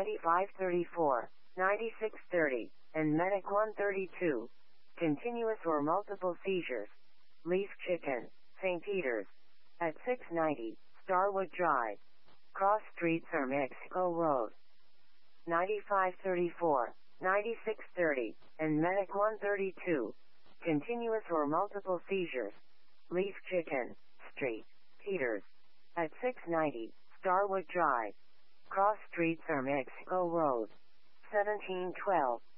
9534, 9630, and Medic 132. Continuous or multiple seizures. Leaf Chicken, St. Peter's. At 690, Starwood Drive. Cross Streets or Mexico Road. 9534, 9630, and Medic 132. Continuous or multiple seizures. Leaf Chicken, Street, Peters. At 690, Starwood Drive. Cross Streets or Mexico Road. 1712.